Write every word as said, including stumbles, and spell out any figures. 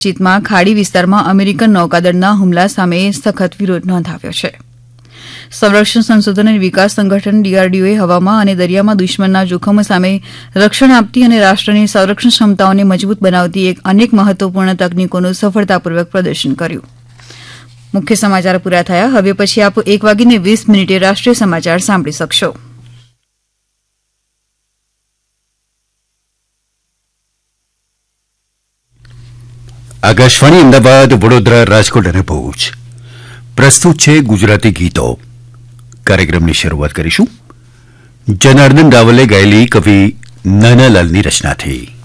ચીતમાં ખાડી વિસ્તારમાં અમેરિકન નૌકાદળના હુમલા સામે સખત વિરોધ નોંધાવ્યો છે. સંરક્ષણ સંશોધન અને વિકાસ સંગઠન ડીઆરડીઓએ હવામાં અને દરિયામાં દુશ્મનના જોખમો સામે રક્ષણ આપતી અને રાષ્ટ્રની સંરક્ષણ ક્ષમતાઓને મજબૂત બનાવતી એક અનેક મહત્વપૂર્ણ તકનીકોનું સફળતાપૂર્વક પ્રદર્શન કર્યું. મુખ્ય સમાચાર પૂરા થયા. હવે પછી આપ એક વાગીને વીસ મિનિટે રાષ્ટ્રીય સમાચાર સાંભળી શકશો. આકાશવાણી અમદાવાદ, વડોદરા, રાજકોટ અને ભુજ પ્રસ્તુત છે ગુજરાતી ગીતો. કાર્યક્રમની શરૂઆત કરીશું જનાર્દન રાવલે ગાયેલી કવિ નાનાલાલની રચનાથી.